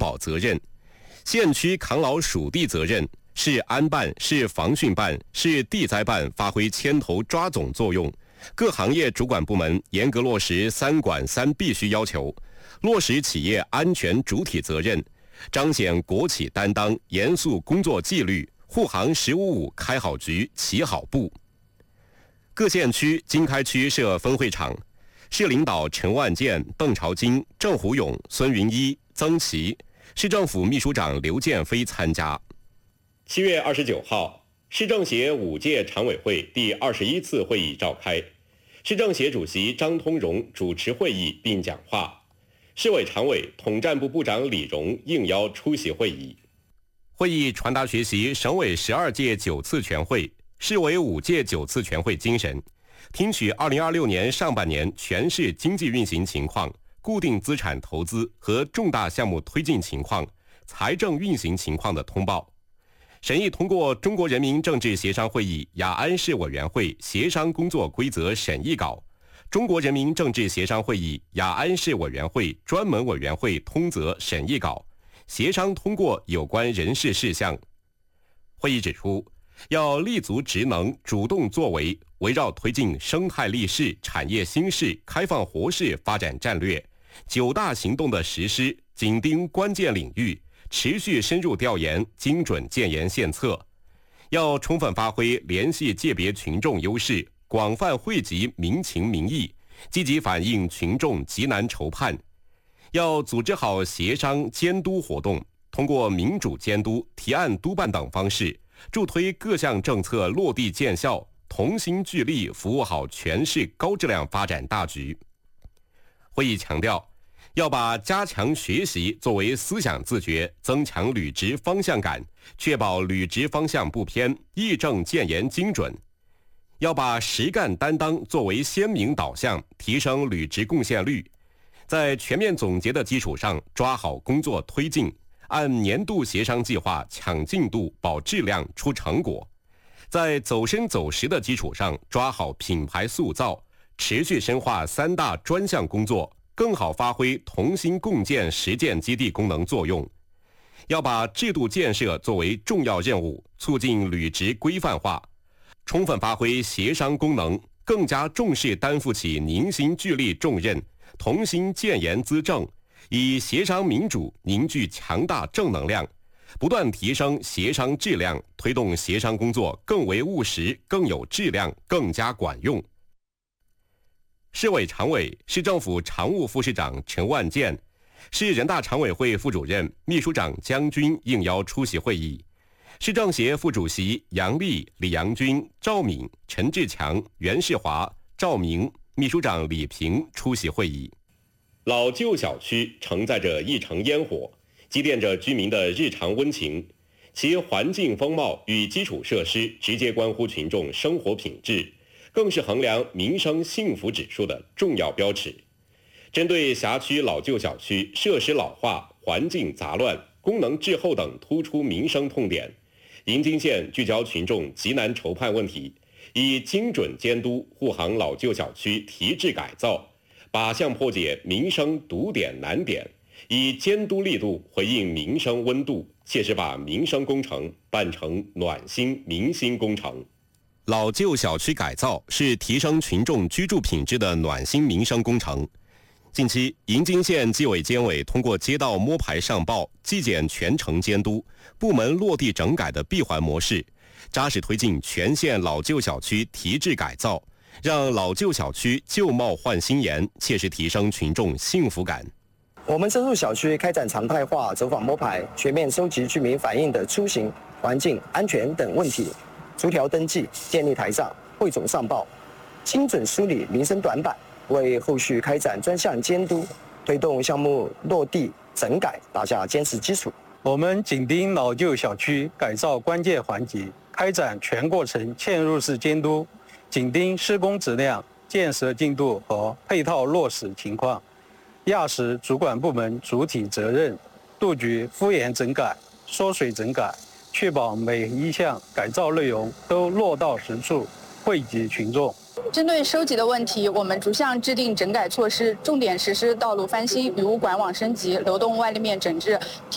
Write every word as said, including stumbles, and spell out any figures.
保责任，县区扛牢属地责任，市安办、市防汛办、市地灾办发挥牵头抓总作用。各行业主管部门严格落实三管三必须要求，落实企业安全主体责任，彰显国企担当，严肃工作纪律，护航十五五开好局、起好步。各县区经开区设分会场，市领导陈万健、邓朝金、郑虎勇、孙云一、曾琦，市政府秘书长刘建飞参加。七月二十九号，市政协五届常委会第二十一次会议召开，市政协主席张通荣主持会议并讲话，市委常委、统战部部长李荣应邀出席会议。会议传达学习省委十二届九次全会、市委五届九次全会精神，听取二零二六年上半年全市经济运行情况、固定资产投资和重大项目推进情况、财政运行情况的通报。审议通过中国人民政治协商会议雅安市委员会协商工作规则审议稿，中国人民政治协商会议雅安市委员会专门委员会通则审议稿，协商通过有关人事事项。会议指出，要立足职能，主动作为，围绕推进生态立市、产业兴市、开放活市发展战略九大行动的实施，紧盯关键领域，持续深入调研，精准建言献策。要充分发挥联系界别群众优势，广泛惠及民情民意，积极反映群众急难愁盼。要组织好协商监督活动，通过民主监督、提案督办等方式，助推各项政策落地见效，同心聚力服务好全市高质量发展大局。会议强调，要把加强学习作为思想自觉，增强履职方向感，确保履职方向不偏，议政建言精准。要把实干担当作为鲜明导向，提升履职贡献率。在全面总结的基础上，抓好工作推进，按年度协商计划抢进度、保质量、出成果。在走深走实的基础上，抓好品牌塑造，持续深化三大专项工作，更好发挥同心共建实践基地功能作用。要把制度建设作为重要任务，促进履职规范化，充分发挥协商功能，更加重视担负起凝心聚力重任，同心建言资政，以协商民主凝聚强大正能量，不断提升协商质量，推动协商工作更为务实、更有质量、更加管用。市委常委、市政府常务副市长陈万健，市人大常委会副主任、秘书长江军应邀出席会议。市政协副主席杨丽、李阳军、赵敏、陈志强、袁世华、赵明，秘书长李平出席会议。老旧小区承载着一城烟火，积淀着居民的日常温情，其环境风貌与基础设施直接关乎群众生活品质，更是衡量民生幸福指数的重要标尺。针对辖区老旧小区设施老化、环境杂乱、功能滞后等突出民生痛点，银津县聚焦群众急难愁盼问题，以精准监督护航老旧小区提质改造，靶向破解民生堵点难点，以监督力度回应民生温度，切实把民生工程办成暖心民心工程。老旧小区改造是提升群众居住品质的暖心民生工程。近期，银津县纪委监委通过街道摸排上报、纪检全程监督、部门落地整改的闭环模式，扎实推进全县老旧小区提质改造，让老旧小区旧貌换新颜，切实提升群众幸福感。 我们深入小区开展常态化走访摸排，全面收集居民反映的出行、环境、安全等问题，逐条登记，建立台账，汇总上报，精准梳理民生短板，为后续开展专项监督、推动项目落地整改打下坚实基础。 我们紧盯老旧小区改造关键环节，开展全过程嵌入式监督，紧盯施工质量、建设进度和配套落实情况，压实主管部门主体责任，杜绝敷衍整改、缩水整改，确保每一项改造内容都落到实处，惠及群众。 针对收集的问题，我们逐项制定整改措施，重点实施道路翻新、雨污管网升级、流动外立面整治。